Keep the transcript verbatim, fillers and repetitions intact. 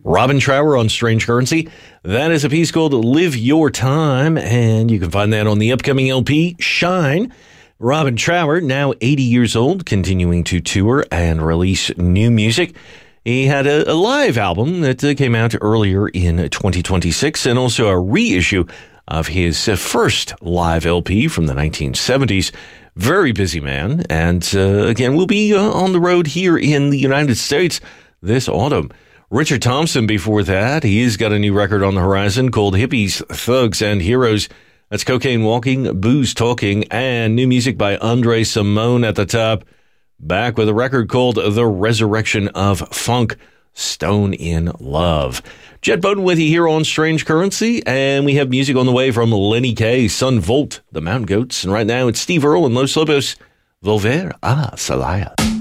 Robin Trower on Strange Currency. That is a piece called Live Your Time, and you can find that on the upcoming L P, Shine. Robin Trower, now eighty years old, continuing to tour and release new music. He had a, a live album that uh, came out earlier in twenty twenty-six, and also a reissue of his uh, first live L P from the nineteen seventies. Very busy man, and uh, again, we'll be uh, on the road here in the United States this autumn. Richard Thompson before that, he's got a new record on the horizon called Hippies, Thugs, and Heroes. That's Cocaine Walking, Booze Talking, and new music by Andre Simone at the top. Back with a record called The Resurrection of Funk, Stone in Love. Jet Bowden with you here on Strange Currency, and we have music on the way from Lenny Kaye, Sun Volt, The Mountain Goats, and right now it's Steve Earle and Los Lobos, Volver a Celaya.